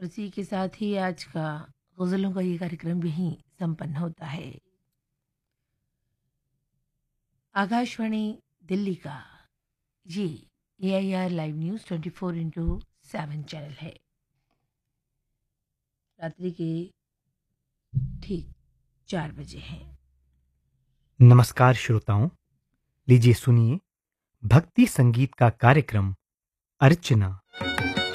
और इसी के साथ ही आज का गज़लों का ये कार्यक्रम यहीं संपन्न होता है। आकाशवाणी दिल्ली का ये AIR लाइव न्यूज़ 24/7 चैनल है। रात्रि के ठीक 4 बजे हैं। नमस्कार श्रोताओं, लीजिए सुनिए भक्ति संगीत का कार्यक्रम अर्चना।